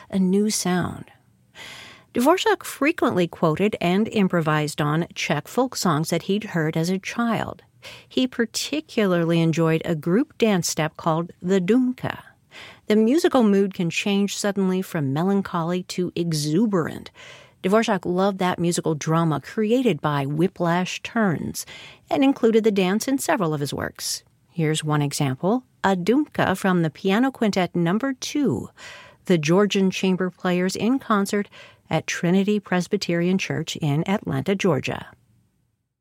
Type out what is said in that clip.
a new sound. Dvorak frequently quoted and improvised on Czech folk songs that he'd heard as a child. He particularly enjoyed a group dance step called the Dumka. The musical mood can change suddenly from melancholy to exuberant. Dvorak loved that musical drama created by whiplash turns and included the dance in several of his works. Here's one example, a Dumka from the Piano Quintet No. 2, the Georgian Chamber Players in concert at Trinity Presbyterian Church in Atlanta, Georgia.